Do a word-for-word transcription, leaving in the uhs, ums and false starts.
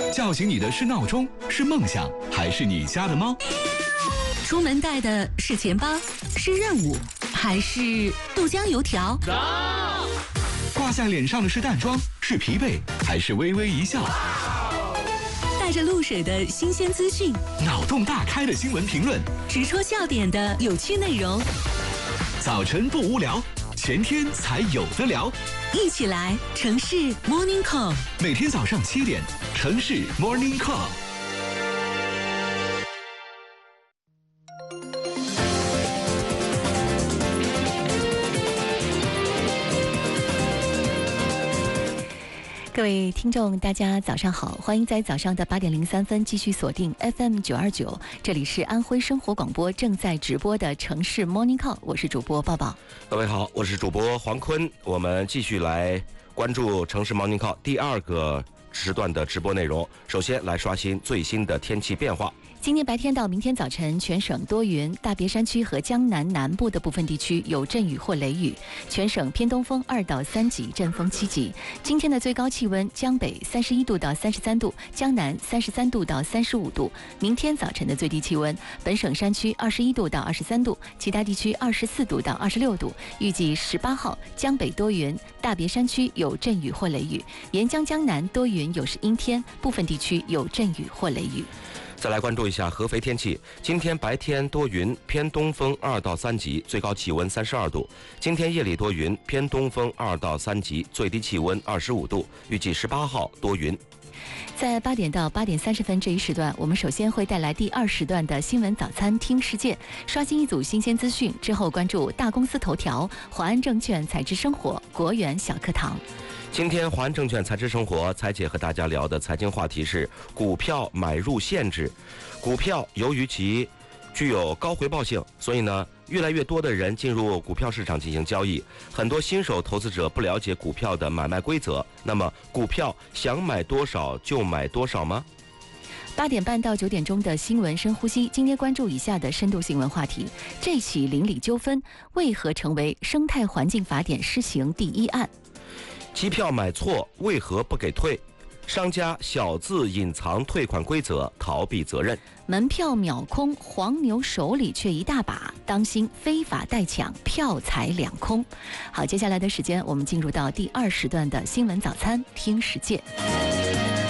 叫醒你的是闹钟，是梦想，还是你家的猫？ 出门带的是钱包，是任务，还是豆浆油条？ 走！ 挂在脸上的是淡妆，是疲惫，还是微微一笑？ 带着露水的新鲜资讯， 脑洞大开的新闻评论， 直戳笑点的有趣内容。 早晨不无聊，前天才有的聊。 一起来城市 Morning Call， 每天早上七点，城市 Morning Call。 各位听众，大家早上好，欢迎在早上的八点零三分继续锁定 F M 九二九，这里是安徽生活广播正在直播的城市 Morning Call， 我是主播抱抱。 各位好，我是主播黄坤，我们继续来关注城市 Morning Call 第二个时段的直播内容。首先来刷新最新的天气变化。 今天白天到明天早晨，全省多云，大别山区和江南南部的部分地区有阵雨或雷雨，全省偏东风二到三级，阵风七级。今天的最高气温，江北三十一度到三十三度，江南三十三度到三十五度。明天早晨的最低气温，本省山区二十一度到二十三度，其他地区二十四度到二十六度。预计十八号江北多云，大别山区有阵雨或雷雨，沿江江南多云有时阴天，部分地区有阵雨或雷雨。 再来关注一下合肥天气，今天白天多云，偏东风二到三级，最高气温三十二度。今天夜里多云，偏东风二到三级，最低气温二十五度。预计十八号多云。 在八点到八点三十分这一时段，我们首先会带来第二时段的新闻早餐听世界，刷新一组新鲜资讯，之后关注大公司头条、华安证券财知生活、国元小课堂。 今天华安证券财知生活财姐和大家聊的财经话题是股票买入限制。股票由于其具有高回报性，所以呢，越来越多的人进入股票市场进行交易。很多新手投资者不了解股票的买卖规则，那么股票想买多少就买多少吗？ 八点半到九点钟的新闻深呼吸，今天关注以下的深度新闻话题：这起邻里纠纷为何成为生态环境法典施行第一案？ 机票买错为何不给退？商家小字隐藏退款规则，逃避责任。 门票秒空，黄牛手里却一大把，当心非法代抢，票财两空。好，接下来的时间我们进入到第二时段的新闻早餐听世界。